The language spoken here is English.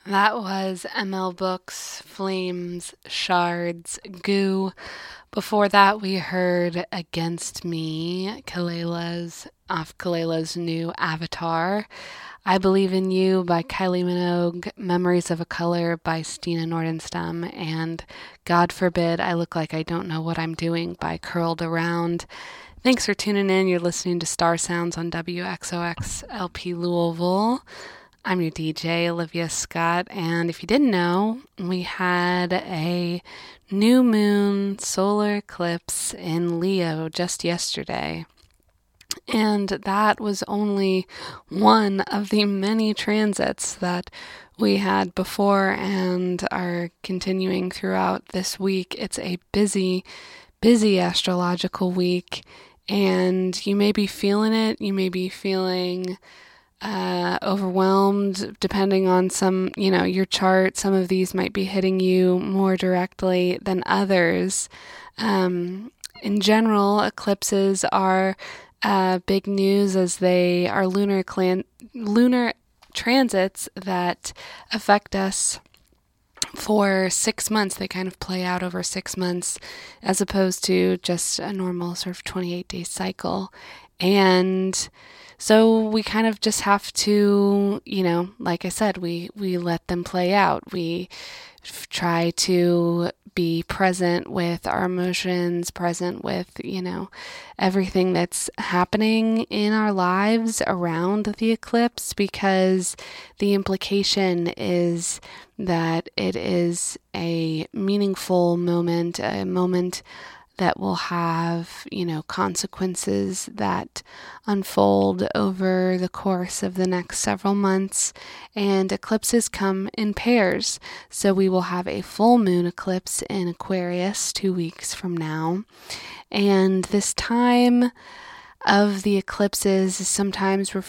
That was ML Books, Flames, Shards, Goo. Before that, we heard Against Me, off Kalela's new Avatar. I Believe in You by Kylie Minogue, Memories of a Color by Stina Nordenstam, and God Forbid I Look Like I Don't Know What I'm Doing by Curled Around. Thanks for tuning in. You're listening to Star Sounds on WXOX LP Louisville. I'm your DJ, Olivia Scott, and if you didn't know, we had a new moon solar eclipse in Leo just yesterday. And that was only one of the many transits that we had before and are continuing throughout this week. It's a busy, busy astrological week, and you may be feeling it. You may be feeling overwhelmed depending on your chart. Some of these might be hitting you more directly than others. In general, eclipses are big news as they are lunar transits that affect us for 6 months. They kind of play out over 6 months as opposed to just a normal sort of 28-day cycle. And so we kind of just have to, like I said, we let them play out. We try to be present with our emotions, present with, everything that's happening in our lives around the eclipse, because the implication is that it is a meaningful moment, a moment that will have, consequences that unfold over the course of the next several months. And eclipses come in pairs. So we will have a full moon eclipse in Aquarius 2 weeks from now. And this time of the eclipses is sometimes